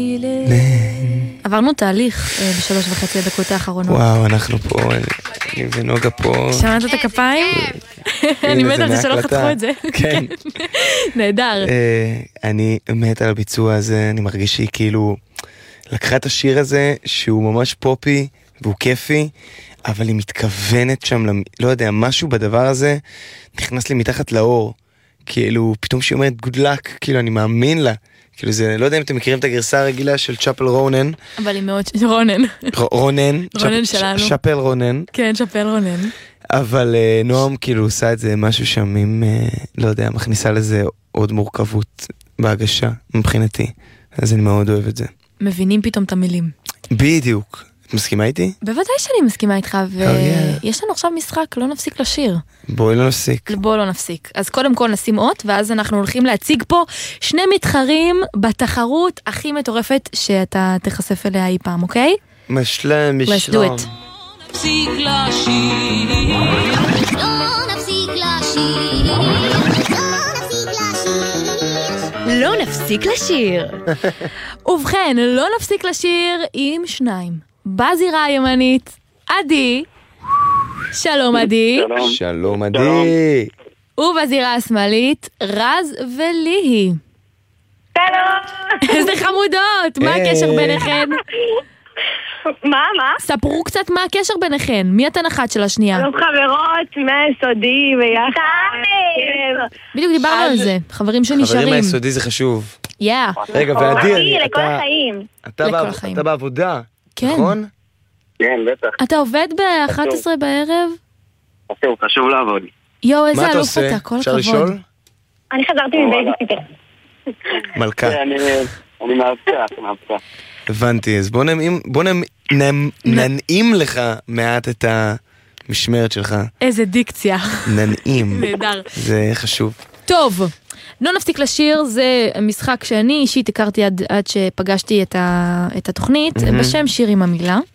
עברנו תהליך ב3.5 הדקות האחרונות. וואו, אנחנו פה, אני ונוגה פה. שמעת את הכפיים? אני מת על זה שלא חתכו את זה. כן. נהדר. אני מת על הביצוע הזה, אני מרגיש שהיא כאילו לקחה את השיר הזה שהוא ממש פופי והוא כיפי, אבל היא מתכוונת שם, לא יודע, משהו בדבר הזה נכנס לי מתחת לאור. כאילו, פתאום שהיא אומרת good luck, כאילו אני מאמין לה. כאילו זה, לא יודע אם אתם מכירים את הגרסה הרגילה של צ'אפל רונן. אבל היא מאוד, רונן. רונן. רונן שלנו. צ'אפל רונן. כן, צ'אפל רונן. אבל נועם כאילו עושה את זה משהו שם עם, לא יודע, מכניסה לזה עוד מורכבות בהגשה, מבחינתי. אז אני מאוד אוהב את זה. מבינים פתאום את המילים. בדיוק. את מסכימה איתי? בוודאי שאני מסכימה איתך, ויש לנו עכשיו משחק, לא נפסיק לשיר. בואי לא נפסיק. בואו לא נפסיק. אז קודם כל נשים אות, ואז אנחנו הולכים להציג פה שני מתחרים בתחרות הכי מטורפת שאתה תחשף אליה אי פעם, אוקיי? משלם. Let's do it. נפסיק לשיר, לא נפסיק לשיר, לא נפסיק לשיר. ובכן, לא נפסיק לשיר עם שניים. בזירה הימנית, עדי. שלום עדי. שלום עדי. ובזירה השמאלית, רז וליהי. שלום. איזה חמודות, מה הקשר ביניכן? מה? ספרו קצת מה הקשר ביניכן, מי אתן אחת של השנייה? אנחנו חברות מהיסודי ויחד. בדיוק דיברנו על זה, חברים חברים שנשארים. מהיסודי זה חשוב. יא. רגע, ועדי, לכל החיים. לכל החיים. אתה בעבודה, כן. נכון? כן, בטח. אתה עובד ב-11 בערב? חשוב לעבוד. יואו, איזה מה אתה אלוף עושה? אתה, כל אפשר הכבוד. לשאול? אני חזרתי מבייביסיטר. מלכה. אני מאבטח. הבנתי, אז בוא ננעים לך מעט את המשמרת שלך. איזה דיקציה. ננעים. נהדר. זה חשוב. טוב, לא נפסיק לשיר, זה משחק שאני אישית הכרתי עד שפגשתי את התוכנית, בשם שיר עם המילה.